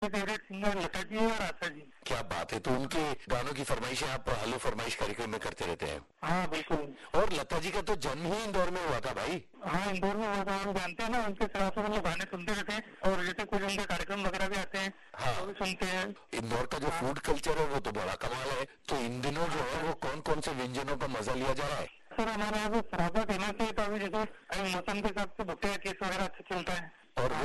सबसे favourite singer Lata ji और आशा जी। क्या बात है, तो उनके गानों की फरमाइशें आप हेलो फरमाइश कार्यक्रम में करते रहते हैं? हाँ बिल्कुल। और लता जी का तो जन्म ही इंदौर में हुआ था भाई। हाँ इंदौर में हुआ था, हम जानते हैं ना, उनके तरह से मतलब गाने सुनते रहते हैं और जैसे कुछ उनके कार्यक्रम वगैरह भी आते हैं हाँ, वो भी सुनते हैं। इंदौर का जो फूड कल्चर है वो तो बड़ा कमाल है। तो इन दिनों जो है वो कौन कौन से व्यंजनों का मजा लिया जा रहा है? सर हमारे यहाँ पे सराफा फेमस है, तो अभी जैसे अभी मौसम के हिसाब से भुट्टे का केस वगैरह अच्छा चलता है। और